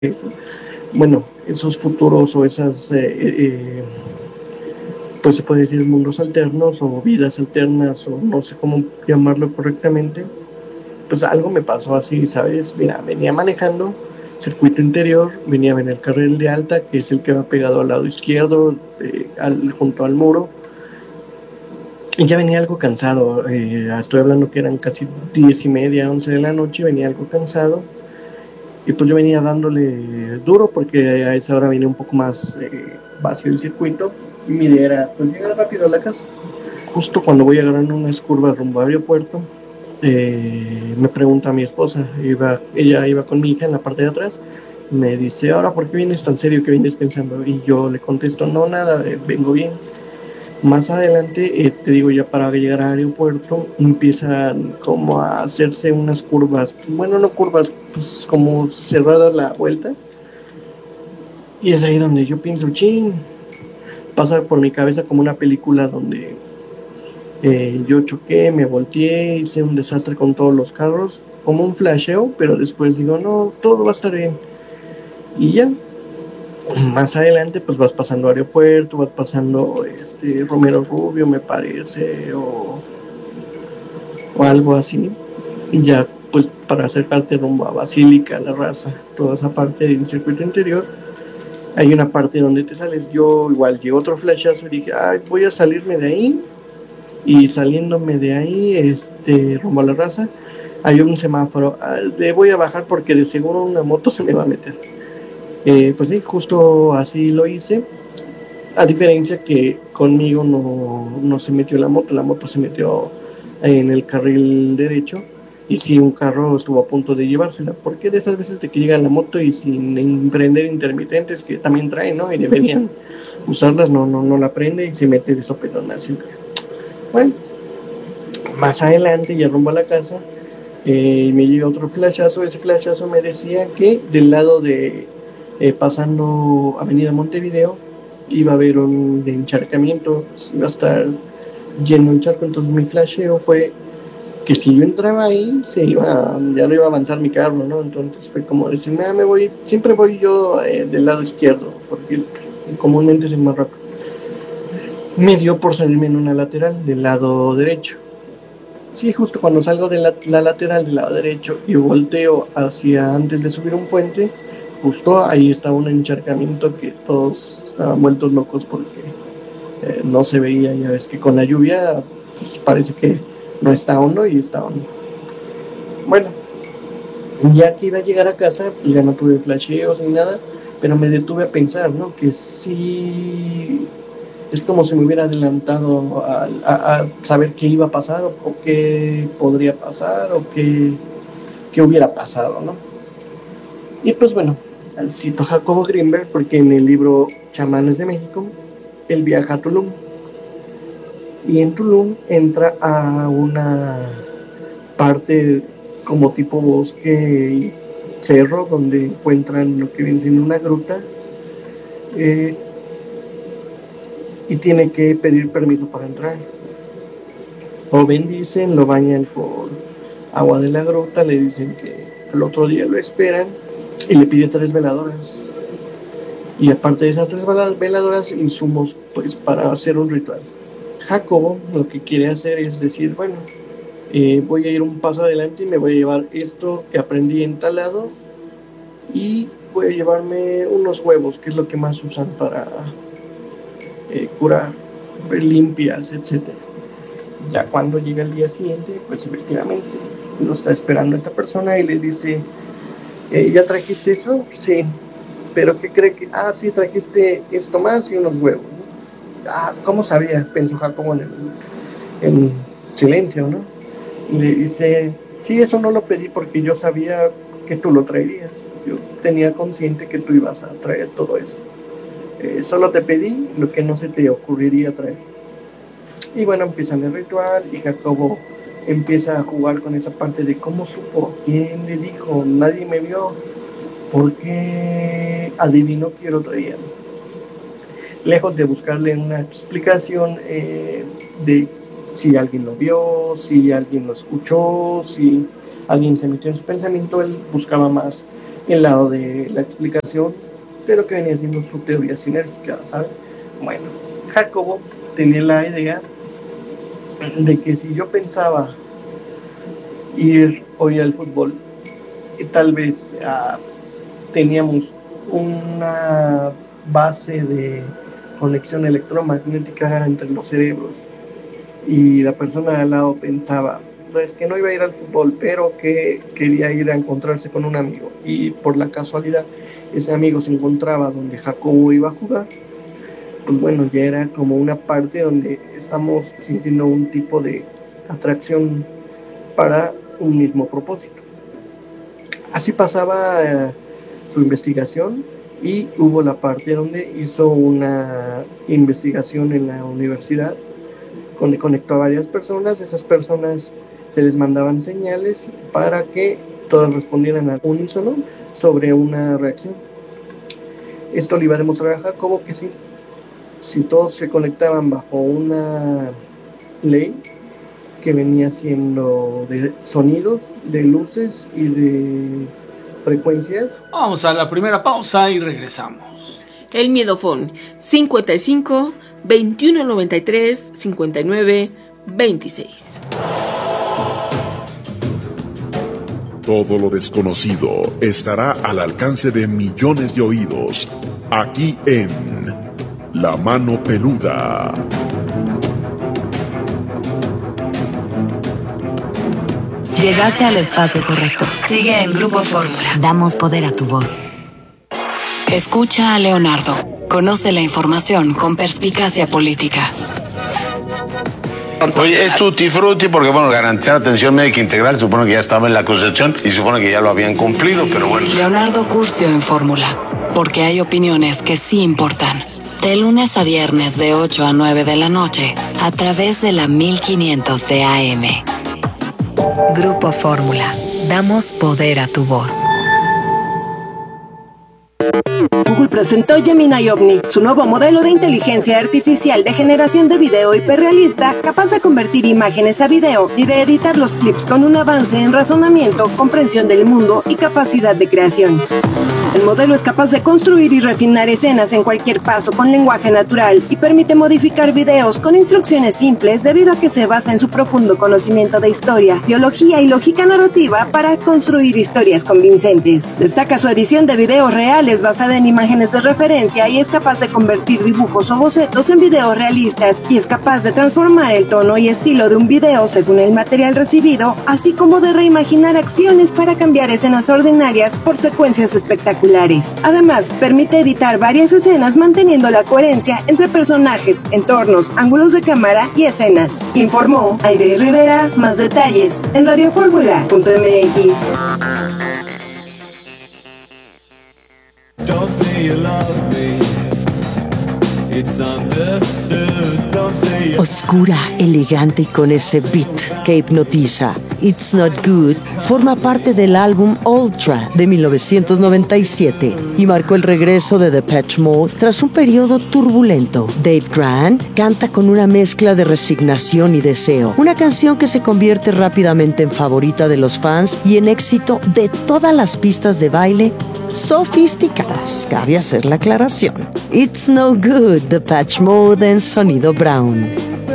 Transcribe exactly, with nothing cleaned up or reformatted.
bueno, esos futuros o esas, eh, eh, pues se puede decir mundos alternos o vidas alternas o no sé cómo llamarlo correctamente, pues algo me pasó así, ¿sabes? Mira, venía manejando circuito interior, venía en el carril de alta, que es el que va pegado al lado izquierdo, eh, al, junto al muro, y ya venía algo cansado, eh, estoy hablando que eran casi diez y media, once de la noche, venía algo cansado, y pues yo venía dándole duro porque a esa hora venía un poco más eh, vacío el circuito, y mi idea era pues llegar rápido a la casa. Justo cuando voy agarrando unas curvas rumbo a aeropuerto, eh, me pregunta mi esposa, iba, ella iba con mi hija en la parte de atrás, me dice, ahora, ¿por qué vienes tan serio? ¿Qué vienes pensando? Y yo le contesto, no, nada, eh, vengo bien. Más adelante, eh, te digo, ya para llegar al aeropuerto, empiezan como a hacerse unas curvas, bueno, no curvas, pues como cerrada la vuelta, y es ahí donde yo pienso, ching, pasa por mi cabeza como una película donde Eh, yo choqué, me volteé, hice un desastre con todos los carros, como un flasheo, pero después digo, no, todo va a estar bien. Y ya, más adelante, pues vas pasando aeropuerto, vas pasando este Romero Rubio, me parece, o, o algo así. Y ya, pues para acercarte rumbo a Basílica, La Raza, toda esa parte del circuito interior, hay una parte donde te sales. Yo igual llevo otro flashazo y dije, ay, voy a salirme de ahí. Y saliéndome de ahí, este, rumbo a La Raza, hay un semáforo. Ah, le voy a bajar porque de seguro una moto se me va a meter. Eh, pues sí, justo así lo hice. A diferencia que conmigo no, no se metió la moto, la moto se metió en el carril derecho. Y si sí, un carro estuvo a punto de llevársela, porque de esas veces de que llega la moto y sin emprender intermitentes que también trae, ¿no? Y deberían usarlas, no, no, no la prende y se mete de sopelón así. Bueno, más adelante, ya rumbo a la casa, eh, me llega otro flashazo. Ese flashazo me decía que del lado de eh, pasando Avenida Montevideo iba a haber un encharcamiento, iba a estar lleno el charco. Entonces mi flasheo fue que si yo entraba ahí, se iba, ya no iba a avanzar mi carro, ¿no? Entonces fue como decir, ah, me voy, siempre voy yo eh, del lado izquierdo, porque pues, comúnmente es el más rápido. Me dio por salirme en una lateral del lado derecho. Sí, justo cuando salgo de la, la lateral del lado derecho y volteo hacia antes de subir un puente, justo ahí estaba un encharcamiento que todos estaban vueltos locos porque eh, no se veía. Ya ves que con la lluvia pues parece que no está hondo y está hondo. Bueno, ya que iba a llegar a casa, pues ya no tuve flasheos ni nada, pero me detuve a pensar, ¿no? Que sí es como si me hubiera adelantado a, a, a saber qué iba a pasar o, o qué podría pasar o qué, qué hubiera pasado, ¿no? Y pues bueno, cito a Jacobo Greenberg porque en el libro Chamanes de México, él viaja a Tulum y en Tulum entra a una parte como tipo bosque y cerro donde encuentran lo que viene siendo una gruta, eh, y tiene que pedir permiso para entrar. Lo bendicen, lo bañan con agua de la gruta, le dicen que al otro día lo esperan y le pide tres veladoras. Y aparte de esas tres veladoras, insumos pues para hacer un ritual. Jacobo lo que quiere hacer es decir, bueno, eh, voy a ir un paso adelante y me voy a llevar esto que aprendí en tal lado y voy a llevarme unos huevos, que es lo que más usan para eh, curar, limpias, etcétera. Ya cuando llega el día siguiente, pues efectivamente lo está esperando esta persona y le dice, eh, ¿ya trajiste eso? Sí. ¿Pero qué cree que? Ah, sí, trajiste esto más y unos huevos, ¿no? Ah, ¿cómo sabía? Pensó Jacobo en, el, en silencio, ¿no? Y le dice, sí, eso no lo pedí porque yo sabía que tú lo traerías. Yo tenía consciente que tú ibas a traer todo eso. Eh, solo te pedí lo que no se te ocurriría traer. Y bueno, empiezan el ritual y Jacobo empieza a jugar con esa parte de cómo supo, quién le dijo, nadie me vio, por qué adivinó que yo lo traía. Lejos de buscarle una explicación eh, de si alguien lo vio, si alguien lo escuchó, si alguien se metió en su pensamiento, él buscaba más el lado de la explicación de lo que venía siendo su teoría sinérgica, ¿sabes? Bueno, Jacobo tenía la idea de que si yo pensaba ir hoy al fútbol, y tal vez uh, teníamos una base de conexión electromagnética entre los cerebros, y la persona de al lado pensaba pues que no iba a ir al fútbol, pero que quería ir a encontrarse con un amigo, y por la casualidad ese amigo se encontraba donde Jacobo iba a jugar, pues bueno, ya era como una parte donde estamos sintiendo un tipo de atracción para un mismo propósito. Así pasaba eh, su investigación, y hubo la parte donde hizo una investigación en la universidad, donde conectó a varias personas. Esas personas se les mandaban señales para que todas respondieran al unísono sobre una reacción. Esto le iba a demostrar a Jacobo que sí, si todos se conectaban bajo una ley que venía siendo de sonidos, de luces y de frecuencias. Vamos a la primera pausa y regresamos. El Miedofón cincuenta y cinco, veintiuno noventa y tres, cincuenta y nueve, veintiséis. Todo lo desconocido estará al alcance de millones de oídos, aquí en La Mano Peluda. Llegaste al espacio correcto. Sigue en Grupo Fórmula. Damos poder a tu voz. Escucha a Leonardo. Conoce la información con perspicacia política. Oye, es tutti frutti porque, bueno, garantizar atención médica integral supone que ya estaba en la Constitución y supone que ya lo habían cumplido, pero bueno. Leonardo Curcio en Fórmula, porque hay opiniones que sí importan. De lunes a viernes de ocho a nueve de la noche, a través de la mil quinientos de A M. Grupo Fórmula. Damos poder a tu voz. Google presentó Gemini Omni, su nuevo modelo de inteligencia artificial de generación de video hiperrealista, capaz de convertir imágenes a video y de editar los clips con un avance en razonamiento, comprensión del mundo y capacidad de creación. El modelo es capaz de construir y refinar escenas en cualquier paso con lenguaje natural y permite modificar videos con instrucciones simples debido a que se basa en su profundo conocimiento de historia, biología y lógica narrativa para construir historias convincentes. Destaca su edición de videos reales basada en imágenes de referencia y es capaz de convertir dibujos o bocetos en videos realistas y es capaz de transformar el tono y estilo de un video según el material recibido, así como de reimaginar acciones para cambiar escenas ordinarias por secuencias espectaculares. Además, permite editar varias escenas manteniendo la coherencia entre personajes, entornos, ángulos de cámara y escenas. Informó Aide Rivera. Más detalles en radioformula punto m x. Don't say you love me. It's understood. Don't say you... Oscura, elegante y con ese beat que hipnotiza. It's Not Good forma parte del álbum Ultra de mil novecientos noventa y siete y marcó el regreso de Depeche Mode tras un periodo turbulento. Dave Grant canta con una mezcla de resignación y deseo, una canción que se convierte rápidamente en favorita de los fans y en éxito de todas las pistas de baile sofisticadas, cabe hacer la aclaración. It's No Good, Depeche Mode en Sonido Brown.